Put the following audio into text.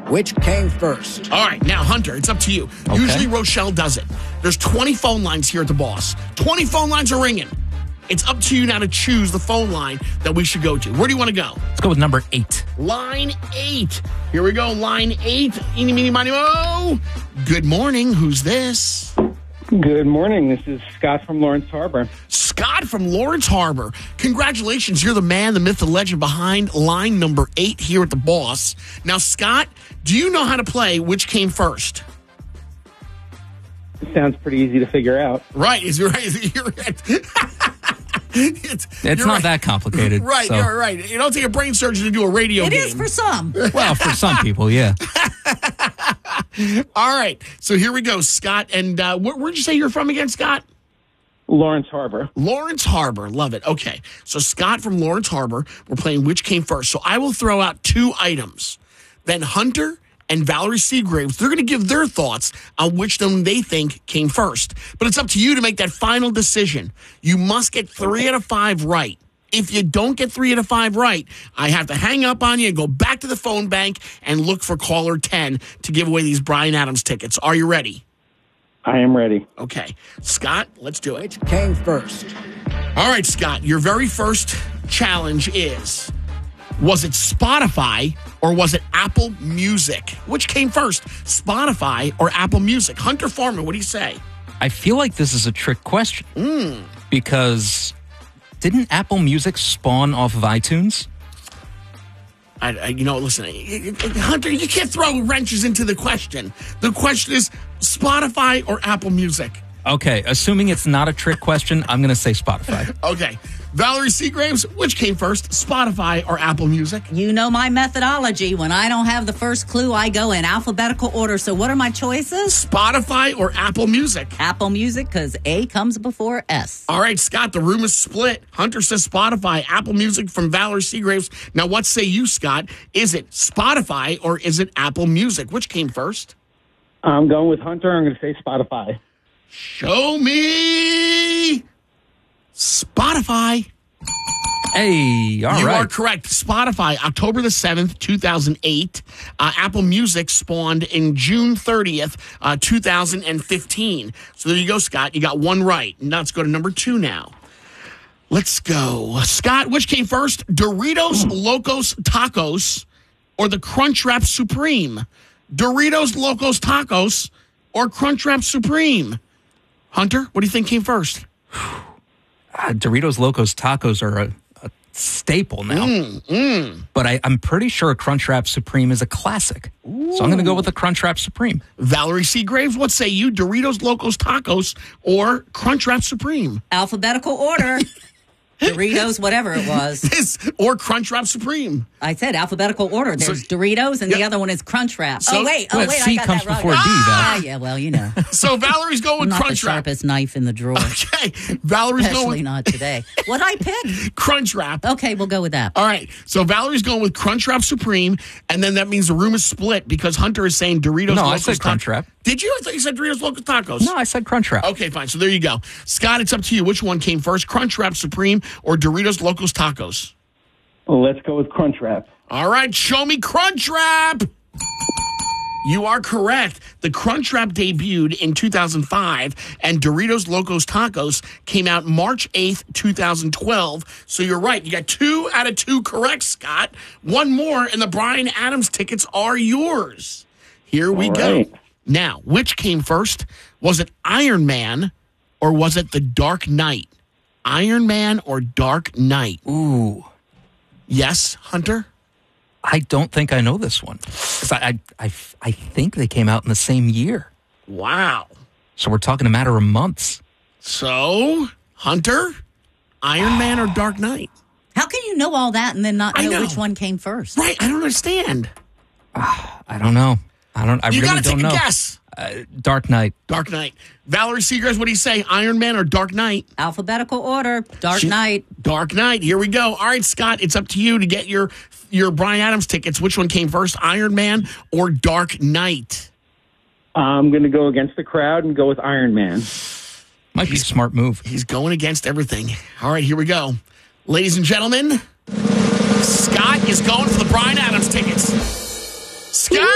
Which came first? All right, now, Hunter, it's up to you. Okay. Usually Rochelle does it. There's 20 phone lines here at the Boss. 20 phone lines are ringing. It's up to you now to choose the phone line that we should go to. Where do you want to go? Let's go with number 8. Line 8. Here we go. Line 8. Eeny, meeny, miny, mo. Good morning. Who's this? Good morning. This is Scott from Lawrence Harbor. Scott from Lawrence Harbor. Congratulations. You're the man, the myth, the legend behind line number 8 here at the Boss. Now, Scott, do you know how to play Which Came First? It sounds pretty easy to figure out. Right. You're right. It's you're not right. that complicated. Right, so. you're right. You don't take a brain surgeon to do a radio It game. is for some. Well, for some people, yeah. All right. So here we go, Scott. And where'd you say you're from again, Scott? Lawrence Harbor. Lawrence Harbor. Love it. Okay. So Scott from Lawrence Harbor, we're playing Which Came First. So I will throw out 2 items. Then Hunter and Valerie Seagraves, they're going to give their thoughts on which one they think came first. But it's up to you to make that final decision. You must get 3 out of 5 right. If you don't get 3 out of 5 right, I have to hang up on you and go back to the phone bank and look for caller 10 to give away these Bryan Adams tickets. Are you ready? I am ready. Okay. Scott, let's do it. Which came first? All right, Scott, your very first challenge is, was it Spotify or was it Apple Music? Which came first, Spotify or Apple Music? Hunter Foreman, what do you say? I feel like this is a trick question. Because didn't Apple Music spawn off of iTunes? Listen, Hunter, you can't throw wrenches into the question. The question is Spotify or Apple Music? Okay, assuming it's not a trick question, I'm going to say Spotify. Okay. Valerie Seagraves, which came first, Spotify or Apple Music? You know my methodology. When I don't have the first clue, I go in alphabetical order. So what are my choices? Spotify or Apple Music? Apple Music, because A comes before S. All right, Scott, the room is split. Hunter says Spotify, Apple Music from Valerie Seagraves. Now, what say you, Scott? Is it Spotify or is it Apple Music? Which came first? I'm going with Hunter. I'm going to say Spotify. Show me Spotify. Hey, all right. You are correct. Spotify, October the 7th, 2008. Apple Music spawned in June 30th, 2015. So there you go, Scott. You got 1 right. Now let's go to number 2 now. Let's go. Scott, which came first? Doritos Locos Tacos or the Crunchwrap Supreme? Doritos Locos Tacos or Crunchwrap Supreme? Hunter, what do you think came first? Doritos Locos Tacos are a staple now. But I'm pretty sure Crunchwrap Supreme is a classic. So I'm going to go with the Crunchwrap Supreme. Valerie Seagraves, what say you? Doritos Locos Tacos or Crunchwrap Supreme? Alphabetical order. Doritos, whatever it was. Or Crunchwrap Supreme. I said alphabetical order. There's Doritos, and the other one is Crunchwrap. So- wait, Well, I C got comes that wrong. before D, Val. Yeah, well, you know. So Valerie's going with I'm not the Crunchwrap. sharpest knife in the drawer. Okay. Valerie's going Especially with not today. What'd I pick? Crunchwrap. Okay, we'll go with that. All right. So Valerie's going with Crunchwrap Supreme, and then that means the room is split because Hunter is saying Doritos No, I Locos said Tacos. Crunchwrap. Did you? I thought you said Doritos Locos Tacos. No, I said Crunchwrap. Okay, fine. So there you go. Scott, it's up to you. Which one came first, Crunchwrap Supreme or Doritos Locos Tacos? Well, let's go with Crunchwrap. All right, show me Crunchwrap. You are correct. The Crunchwrap debuted in 2005, and Doritos Locos Tacos came out March 8th, 2012. So you're right. You got 2 out of 2 correct, Scott. 1 more, and the Bryan Adams tickets are yours. Here we All go. right. Now, which came first? Was it Iron Man or was it The Dark Knight? Iron Man or Dark Knight? Ooh. Yes, Hunter? I don't think I know this one. 'Cause I think they came out in the same year. Wow. So we're talking a matter of months. So, Hunter, Iron Man or Dark Knight? How can you know all that and then not I know know. which one came first? Right, I don't understand. I don't know. I You really gotta don't take know. a guess. Dark Knight. Dark Knight. Valerie Seagraves, what do you say? Iron Man or Dark Knight? Alphabetical order. Dark Knight. Dark Knight. Here we go. All right, Scott, it's up to you to get your Bryan Adams tickets. Which one came first, Iron Man or Dark Knight? I'm going to go against the crowd and go with Iron Man. Might be a smart move. He's going against everything. All right, here we go. Ladies and gentlemen, Scott is going for the Bryan Adams tickets. Scott!